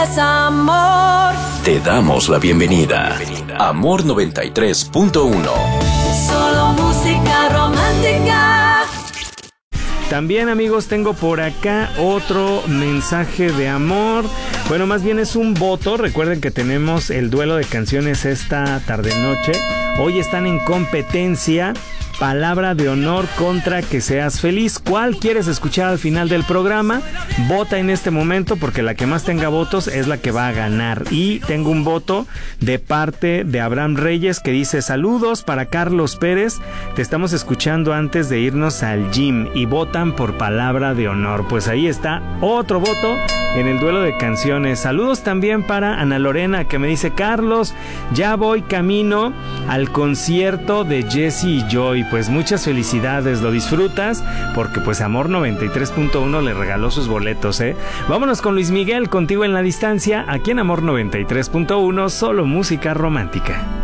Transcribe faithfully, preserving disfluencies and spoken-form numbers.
Amor. Te damos la bienvenida. Amor noventa y tres punto uno. Solo música romántica. También, amigos, tengo por acá otro mensaje de amor. Bueno, más bien es un voto. Recuerden que tenemos el duelo de canciones esta tarde-noche. Hoy están en competencia Palabra de Honor contra Que Seas Feliz. ¿Cuál quieres escuchar al final del programa? Vota en este momento, porque la que más tenga votos es la que va a ganar. Y tengo un voto de parte de Abraham Reyes que dice: saludos para Carlos Pérez, te estamos escuchando antes de irnos al gym y votan por Palabra de Honor. Pues ahí está otro voto en el duelo de canciones. Saludos también para Ana Lorena, que me dice: Carlos, ya voy camino al concierto de Jesse y Joy. Pues muchas felicidades, lo disfrutas, porque pues Amor noventa y tres punto uno le regaló sus boletos, ¿eh? Vámonos con Luis Miguel, Contigo en la Distancia, aquí en Amor noventa y tres punto uno, solo música romántica.